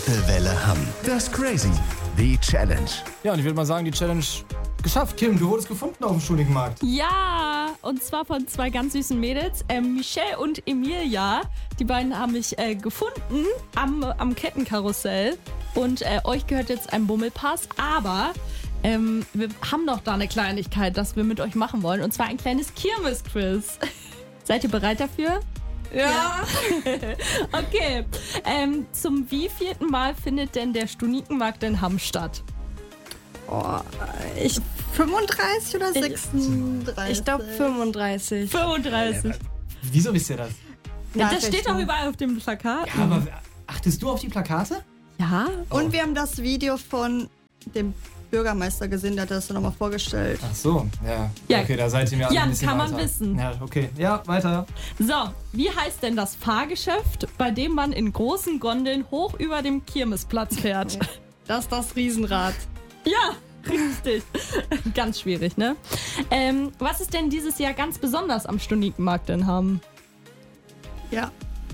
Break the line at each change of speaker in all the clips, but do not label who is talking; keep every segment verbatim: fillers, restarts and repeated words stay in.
Grippewelle Hamm. Das Crazy. Die Challenge.
Ja, und ich würde mal sagen, die Challenge geschafft. Kim, du wurdest gefunden auf dem Studienmarkt.
Ja, und zwar von zwei ganz süßen Mädels, äh, Michelle und Emilia. Die beiden haben mich äh, gefunden am, am Kettenkarussell. Und äh, euch gehört jetzt ein Bummelpass. Aber ähm, wir haben noch da eine Kleinigkeit, das wir mit euch machen wollen. Und zwar ein kleines Kirmes-Quiz. Seid ihr bereit dafür? Ja. Okay. Ähm, zum wievielten Mal findet denn der Stunikenmarkt in Hamm statt?
Oh, ich fünfunddreißig oder sechsunddreißig?
Ich glaube fünfunddreißig.
fünfunddreißig.
Wieso wisst ihr das?
Ja, das steht doch überall auf dem Plakat.
Ja, aber achtest du auf die Plakate?
Ja.
Und
Oh.
wir haben das Video von dem Bürgermeister gesehen, der hat das dann nochmal vorgestellt.
Ach so, ja.
Ja.
Okay, da seid ihr mir alle
Ja,
ein bisschen
kann man
weiter.
wissen.
Ja, okay. Ja, weiter.
So, wie heißt denn das Fahrgeschäft, bei dem man in großen Gondeln hoch über dem Kirmesplatz fährt?
Das ist das Riesenrad.
Ja, richtig. Ganz schwierig, ne? Ähm, was ist denn dieses Jahr ganz besonders am Stunikenmarkt in Hamm?
Ja.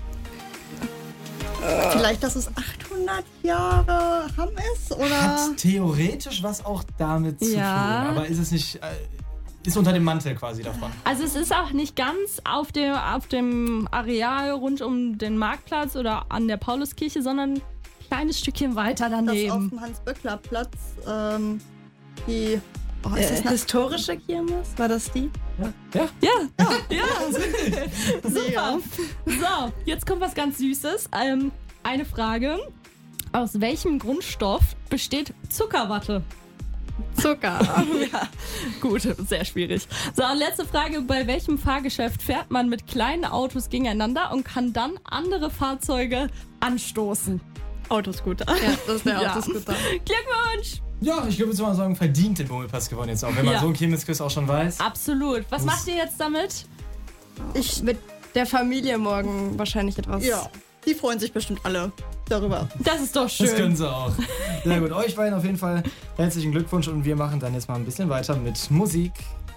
Vielleicht, dass es achthundert Jahre Hamm ist, oder?
Hat theoretisch was auch damit zu
Ja.
tun. Aber ist es nicht... Äh, ist unter dem Mantel quasi davon.
Also es ist auch nicht ganz auf dem, auf dem Areal rund um den Marktplatz oder an der Pauluskirche, sondern ein kleines Stückchen weiter
Das auf
daneben.
dem Hans-Böckler-Platz, ähm, die... Oh, ist
Äh,
das eine
historische Kirmes? War das die?
Ja? Ja?
Ja, ja, super. So, jetzt kommt was ganz Süßes. Ähm, eine Frage. Aus welchem Grundstoff besteht Zuckerwatte?
Zucker.
Ja, gut, sehr schwierig. So, und letzte Frage. Bei welchem Fahrgeschäft fährt man mit kleinen Autos gegeneinander und kann dann andere Fahrzeuge anstoßen?
Autoscooter.
Ja, das ist der
Ja.
Autoscooter.
Glückwunsch!
Ja, ich glaube, jetzt mal sagen, verdient den Bummelpass gewonnen jetzt auch, wenn man
Ja.
so einen Kirmesquiz auch schon weiß.
Absolut. Was
Muss-
macht ihr jetzt damit?
Ich,
Mit der Familie morgen wahrscheinlich etwas.
ja, die freuen sich bestimmt alle darüber.
Das ist doch schön.
Das können sie auch. Sehr gut, euch beiden auf jeden Fall herzlichen Glückwunsch und wir machen dann jetzt mal ein bisschen weiter mit Musik.